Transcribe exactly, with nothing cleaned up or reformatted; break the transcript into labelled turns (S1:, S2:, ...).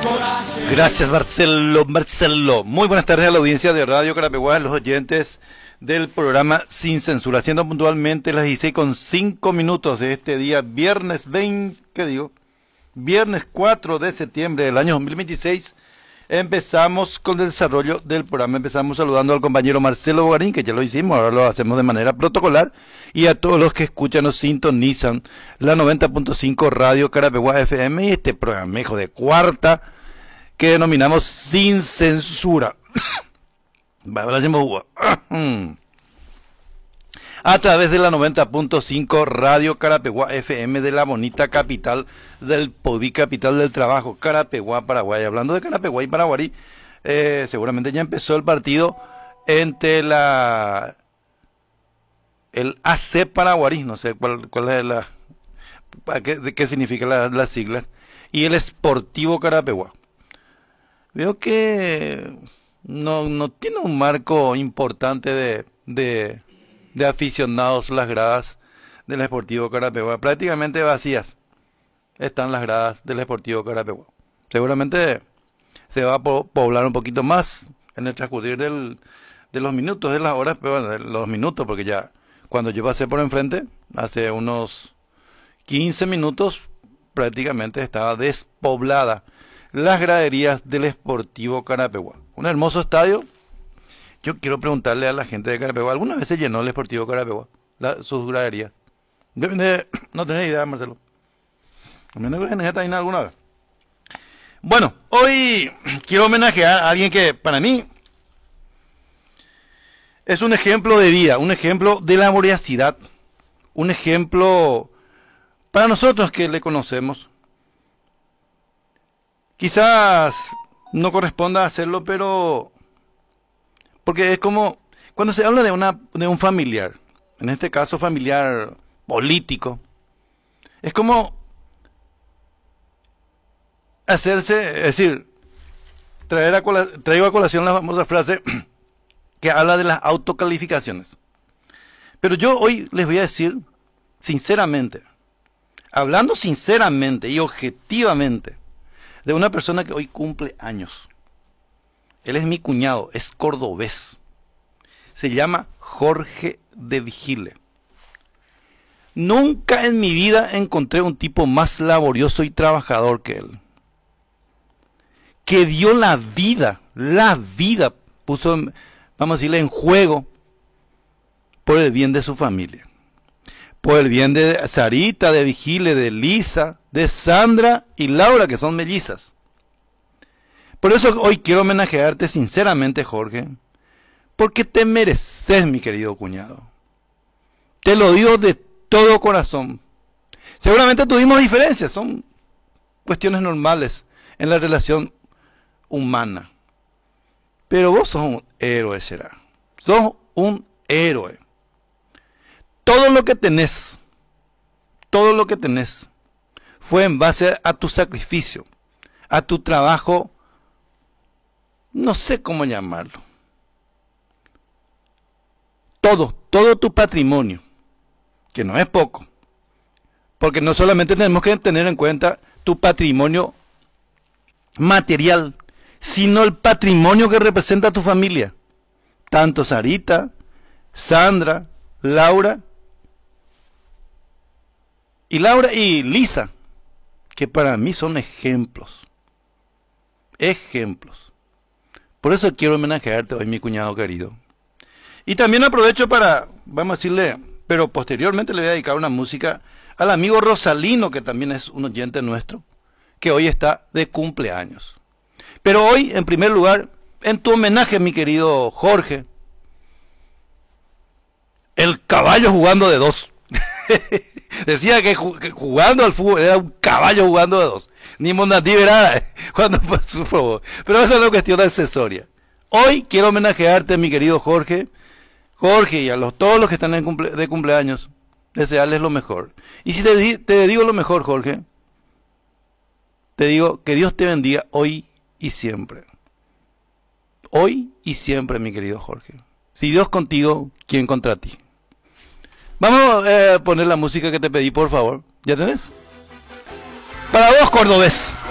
S1: Gracias, Marcelo. Marcelo. Muy buenas tardes a la audiencia de Radio Carapeguá, los oyentes del programa Sin Censura. Siendo puntualmente las dieciséis con cinco minutos de este día, viernes veinte, ¿qué digo? Viernes cuatro de septiembre del año dos mil veintiséis. Empezamos con el desarrollo del programa. Empezamos saludando al compañero Marcelo Bogarín, que ya lo hicimos, ahora lo hacemos de manera protocolar, y a todos los que escuchan o sintonizan la noventa punto cinco Radio Carapeguá F M y este programejo de cuarta que denominamos Sin Censura. A través de la noventa punto cinco Radio Carapeguá F M de la bonita capital del Podí, capital del trabajo, Carapeguá, Paraguay. Hablando de Carapeguá y Paraguarí, eh, seguramente ya empezó el partido entre la el A C Paraguarí, no sé cuál, cuál es la qué, de qué significa la, las siglas, y el Sportivo Carapeguá. Veo que no, no tiene un marco importante de, de, de aficionados las gradas del Sportivo Carapeguá. Prácticamente vacías están las gradas del Sportivo Carapeguá. Seguramente se va a po poblar un poquito más en el transcurrir del, de los minutos, de las horas, pero bueno, de los minutos, porque ya cuando yo pasé por enfrente, hace unos quince minutos, prácticamente estaba despoblada las graderías del Sportivo Carapeguá. Un hermoso estadio. Yo quiero preguntarle a la gente de Carapeguá, ¿alguna vez se llenó el Sportivo Carapeguá? La, sus graderías. De, de, no tenés idea, Marcelo. A menos que está ahí alguna vez. Bueno, hoy quiero homenajear a alguien que para mí es un ejemplo de vida, un ejemplo de la voracidad, un ejemplo para nosotros que le conocemos. Quizás no corresponda hacerlo, pero porque es como cuando se habla de una de un familiar, en este caso familiar político, es como hacerse, es decir, traer a cola, traigo a colación la famosa frase que habla de las autocalificaciones. Pero yo hoy les voy a decir sinceramente, hablando sinceramente y objetivamente, de una persona que hoy cumple años. Él es mi cuñado, es cordobés. Se llama Jorge de Vigile. Nunca en mi vida encontré un tipo más laborioso y trabajador que él. Que dio la vida, la vida, puso, vamos a decirle, en juego por el bien de su familia. Por el bien de Sarita, de Vigile, de Lisa, de Sandra y Laura, que son mellizas. Por eso hoy quiero homenajearte sinceramente, Jorge, porque te mereces, mi querido cuñado. Te lo digo de todo corazón. Seguramente tuvimos diferencias, son cuestiones normales en la relación humana. Pero vos sos un héroe, será. Sos un héroe. Todo lo que tenés, todo lo que tenés, fue en base a tu sacrificio, a tu trabajo, no sé cómo llamarlo. Todo, todo tu patrimonio, que no es poco, porque no solamente tenemos que tener en cuenta tu patrimonio material, sino el patrimonio que representa tu familia. Tanto Sarita, Sandra, Laura, y Laura y Lisa, que para mí son ejemplos. Ejemplos. Por eso quiero homenajearte hoy, mi cuñado querido. Y también aprovecho para, vamos a decirle, pero posteriormente le voy a dedicar una música al amigo Rosalino, que también es un oyente nuestro, que hoy está de cumpleaños. Pero hoy, en primer lugar, en tu homenaje, mi querido Jorge, el caballo jugando de dos. Decía que jugando al fútbol era un caballo jugando de dos. Ni Mondatí verá cuando pasó. Pero esa es una cuestión accesoria. Hoy quiero homenajearte, mi querido Jorge. Jorge y a los, todos los que están en cumple, de cumpleaños, desearles lo mejor. Y si te, te digo lo mejor, Jorge, te digo que Dios te bendiga hoy y siempre. Hoy y siempre, mi querido Jorge. Si Dios contigo, ¿quién contra ti? Vamos a eh, poner la música que te pedí, por favor. ¿Ya tenés? Para vos, cordobés.